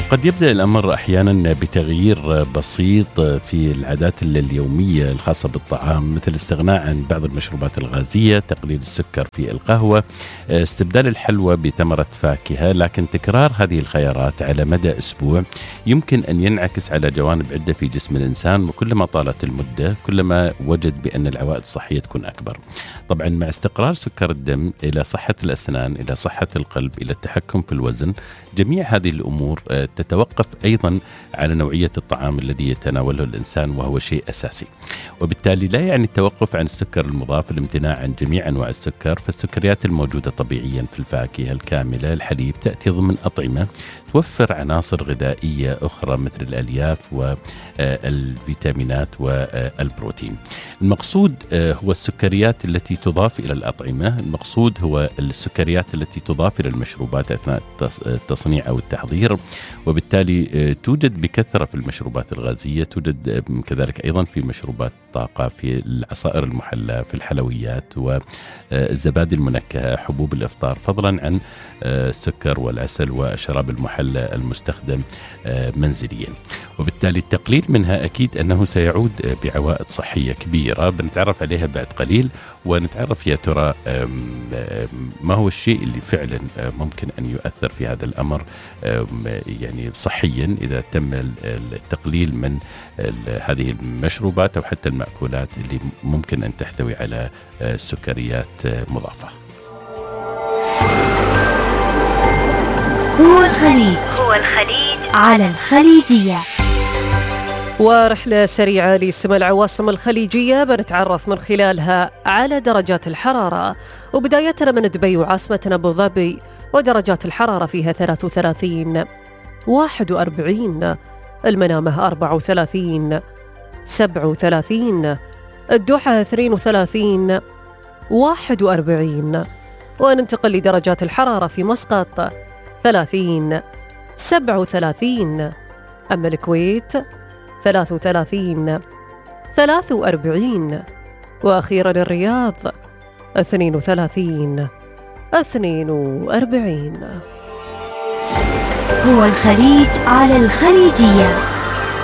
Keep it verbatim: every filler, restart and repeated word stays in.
قد يبدأ الأمر أحيانا بتغيير بسيط في العادات اليومية الخاصة بالطعام، مثل الاستغناء عن بعض المشروبات الغازية، تقليل السكر في القهوة، استبدال الحلوى بثمرة فاكهة. لكن تكرار هذه الخيارات على مدى أسبوع يمكن أن ينعكس على جوانب عدة في جسم الإنسان، وكلما طالت المدة كلما وجد بأن العوائد الصحية تكون أكبر. طبعا مع استقرار سكر الدم إلى صحة الأسنان، إلى صحة القلب، إلى التحكم في الوزن، جميع هذه الأمور تتوقف أيضا على نوعية الطعام الذي يتناوله الإنسان، وهو شيء أساسي. وبالتالي لا يعني التوقف عن السكر المضاف الامتناع عن جميع أنواع السكر، فالسكريات الموجودة طبيعيا في الفاكهة الكاملة، الحليب، تأتي ضمن أطعمة توفر عناصر غذائية أخرى مثل الألياف والفيتامينات والبروتين. المقصود هو السكريات التي تضاف إلى الأطعمة، المقصود هو السكريات التي تضاف إلى المشروبات أثناء التصنيع أو التحضير. وبالتالي توجد بكثرة في المشروبات الغازية، توجد كذلك أيضا في مشروبات الطاقة، في العصائر المحلى، في الحلويات والزبادي المنكهة، حبوب الإفطار، فضلا عن السكر والعسل والشراب المحلى المستخدم منزليا. وبالتالي التقليل منها أكيد أنه سيعود بعوائد صحية كبيرة بنتعرف عليها بعد قليل، ونتعرف يا ترى ما هو الشيء اللي فعلا ممكن أن يؤثر في هذا الأمر يعني صحيا إذا تم التقليل من هذه المشروبات أو حتى المأكولات اللي ممكن أن تحتوي على سكريات مضافة. هو الخليج هو الخليج على الخليجية. ورحلة سريعة لسماء العواصم الخليجية بنتعرف من خلالها على درجات الحرارة، وبداية من دبي وعاصمتنا أبو ظبي، ودرجات الحرارة فيها ثلاثة وثلاثين، واحد وأربعين، المنامة أربعة وثلاثين، سبعة وثلاثين، الدوحة اثنين وثلاثين، واحد وأربعين. وننتقل لدرجات الحرارة في مسقط ثلاثين، سبعة وثلاثين، أما الكويت ثلاثة وثلاثين، ثلاثة وأربعين، وأخيرا الرياض اثنين وثلاثين، اثنين وأربعين. هو الخليج على الخليجية.